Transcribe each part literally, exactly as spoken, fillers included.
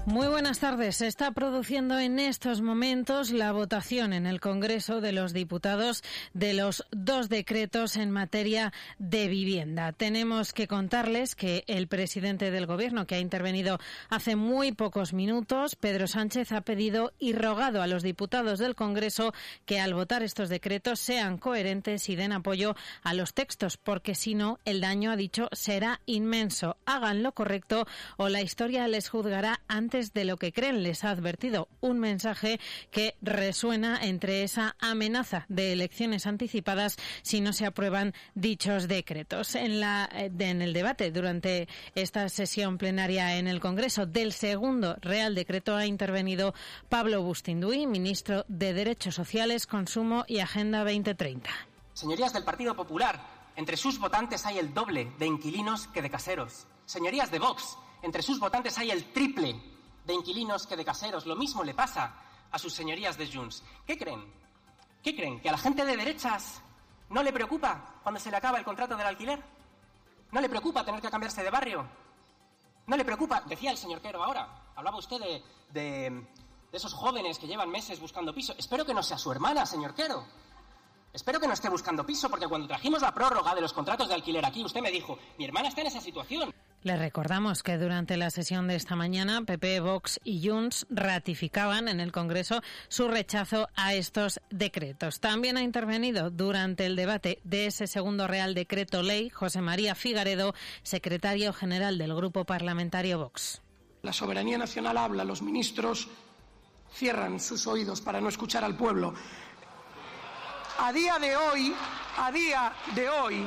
Muy buenas tardes. Se está produciendo en estos momentos la votación en el Congreso de los Diputados de los dos decretos en materia de vivienda. Tenemos que contarles que el presidente del Gobierno, que ha intervenido hace muy pocos minutos, Pedro Sánchez, ha pedido y rogado a los diputados del Congreso que al votar estos decretos sean coherentes y den apoyo a los textos, porque si no, el daño, ha dicho, será inmenso. Hagan lo correcto o la historia les juzgará antes de lo que creen, les ha advertido. Un mensaje que resuena entre esa amenaza de elecciones anticipadas si no se aprueban dichos decretos. En, la, en el debate durante esta sesión plenaria en el Congreso del segundo Real Decreto ha intervenido Pablo Bustinduy, ministro de Derechos Sociales, Consumo y Agenda veinte treinta. Señorías del Partido Popular, entre sus votantes hay el doble de inquilinos que de caseros. Señorías de Vox, entre sus votantes hay el triple de inquilinos que de caseros. Lo mismo le pasa a sus señorías de Junts. ¿Qué creen? ¿Qué creen? ¿Que a la gente de derechas no le preocupa cuando se le acaba el contrato del alquiler? ¿No le preocupa tener que cambiarse de barrio? ¿No le preocupa? Decía el señor Quero ahora, hablaba usted de, de, de esos jóvenes que llevan meses buscando piso. Espero que no sea su hermana, señor Quero. Espero que no esté buscando piso, porque cuando trajimos la prórroga de los contratos de alquiler aquí, usted me dijo, mi hermana está en esa situación. Les recordamos que durante la sesión de esta mañana, P P, Vox y Junts ratificaban en el Congreso su rechazo a estos decretos. También ha intervenido durante el debate de ese segundo Real Decreto Ley José María Figaredo, secretario general del Grupo Parlamentario Vox. La soberanía nacional habla, los ministros cierran sus oídos para no escuchar al pueblo. A día de hoy, a día de hoy,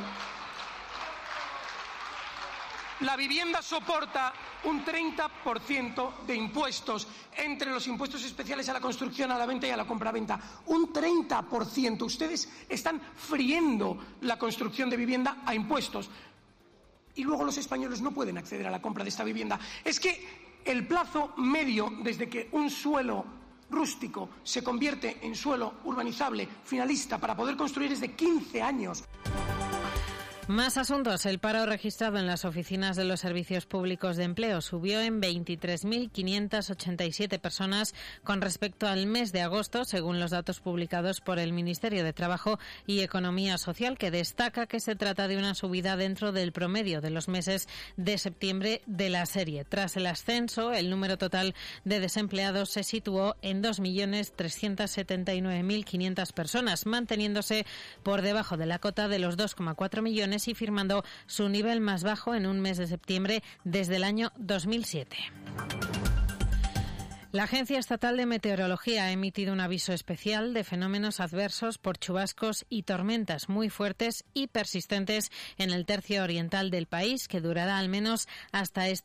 la vivienda soporta un treinta por ciento de impuestos, entre los impuestos especiales a la construcción, a la venta y a la compraventa. Un treinta por ciento. Ustedes están friendo la construcción de vivienda a impuestos. Y luego los españoles no pueden acceder a la compra de esta vivienda. Es que el plazo medio desde que un suelo rústico se convierte en suelo urbanizable finalista para poder construir es de quince años. Más asuntos. El paro registrado en las oficinas de los servicios públicos de empleo subió en veintitrés mil quinientas ochenta y siete personas con respecto al mes de agosto, según los datos publicados por el Ministerio de Trabajo y Economía Social, que destaca que se trata de una subida dentro del promedio de los meses de septiembre de la serie. Tras el ascenso, el número total de desempleados se situó en dos millones trescientas setenta y nueve mil quinientas personas, manteniéndose por debajo de la cota de los dos coma cuatro millones y firmando su nivel más bajo en un mes de septiembre desde el año dos mil siete. La Agencia Estatal de Meteorología ha emitido un aviso especial de fenómenos adversos por chubascos y tormentas muy fuertes y persistentes en el tercio oriental del país, que durará al menos hasta esta